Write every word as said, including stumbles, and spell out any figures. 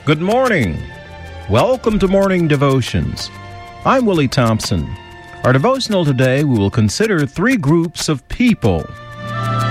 Good morning. Welcome to Morning Devotions. I'm Willie Thompson. Our devotional today, we will consider three groups of people.